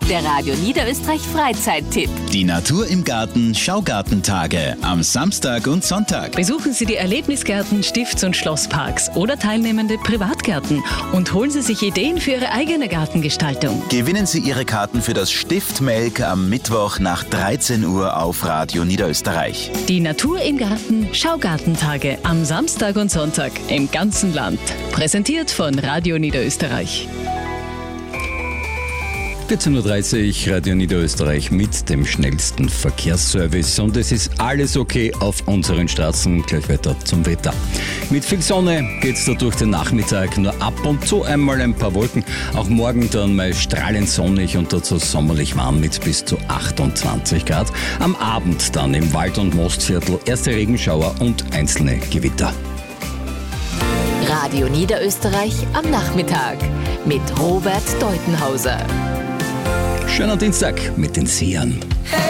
Der Radio Niederösterreich Freizeittipp. Die Natur im Garten Schaugartentage am Samstag und Sonntag. Besuchen Sie die Erlebnisgärten, Stifts- und Schlossparks oder teilnehmende Privatgärten und holen Sie sich Ideen für Ihre eigene Gartengestaltung. Gewinnen Sie Ihre Karten für das Stiftmelk am Mittwoch nach 13 Uhr auf Radio Niederösterreich. Die Natur im Garten Schaugartentage am Samstag und Sonntag im ganzen Land. Präsentiert von Radio Niederösterreich. 14.30 Uhr, Radio Niederösterreich mit dem schnellsten Verkehrsservice und es ist alles okay auf unseren Straßen. Gleich weiter zum Wetter. Mit viel Sonne geht's da durch den Nachmittag, nur ab und zu einmal ein paar Wolken. Auch morgen dann mal strahlend sonnig und dazu sommerlich warm mit bis zu 28 Grad. Am Abend dann im Wald- und Mostviertel erste Regenschauer und einzelne Gewitter. Radio Niederösterreich am Nachmittag mit Robert Deutenhauser. Schöner Dienstag mit den Sehern.